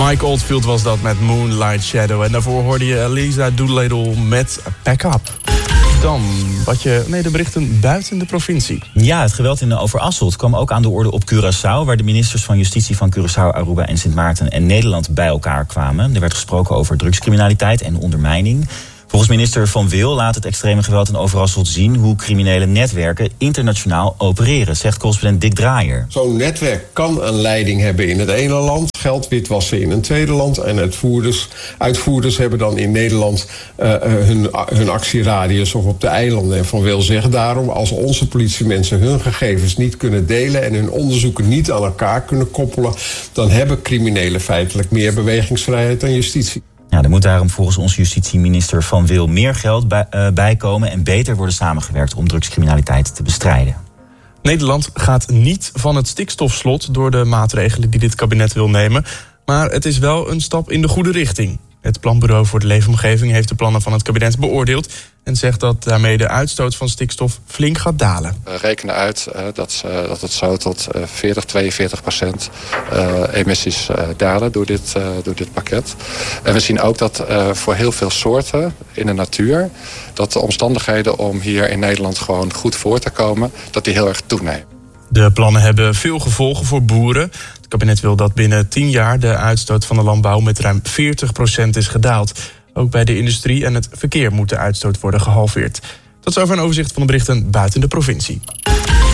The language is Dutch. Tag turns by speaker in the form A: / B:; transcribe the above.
A: Mike Oldfield was dat met Moonlight Shadow. En daarvoor hoorde je Lisa Doolittle met Pack Up. Dan de berichten buiten de provincie.
B: Ja, het geweld in Overasselt kwam ook aan de orde op Curaçao, waar de ministers van Justitie van Curaçao, Aruba en Sint Maarten en Nederland bij elkaar kwamen. Er werd gesproken over drugscriminaliteit en ondermijning. Volgens minister Van Wil laat het extreme geweld in Overasselt zien hoe criminele netwerken internationaal opereren, zegt correspondent Dick Draaier.
C: Zo'n netwerk kan een leiding hebben in het ene land, geld witwassen in een tweede land en uitvoerders hebben dan in Nederland hun actieradius of op de eilanden. En Van Wil zegt daarom, als onze politiemensen hun gegevens niet kunnen delen en hun onderzoeken niet aan elkaar kunnen koppelen, dan hebben criminelen feitelijk meer bewegingsvrijheid dan justitie.
B: Ja, er moet daarom volgens onze justitieminister Van Wil meer geld bij komen en beter worden samengewerkt om drugscriminaliteit te bestrijden.
A: Nederland gaat niet van het stikstofslot door de maatregelen die dit kabinet wil nemen. Maar het is wel een stap in de goede richting. Het Planbureau voor de Leefomgeving heeft de plannen van het kabinet beoordeeld en zegt dat daarmee de uitstoot van stikstof flink gaat dalen.
D: We rekenen uit dat het zo tot 42% emissies dalen door dit pakket. En we zien ook dat voor heel veel soorten in de natuur, dat de omstandigheden om hier in Nederland gewoon goed voor te komen, dat die heel erg toenemen.
A: De plannen hebben veel gevolgen voor boeren. Het kabinet wil dat binnen 10 jaar de uitstoot van de landbouw met ruim 40% is gedaald. Ook bij de industrie en het verkeer moet de uitstoot worden gehalveerd. Tot zover een overzicht van de berichten buiten de provincie.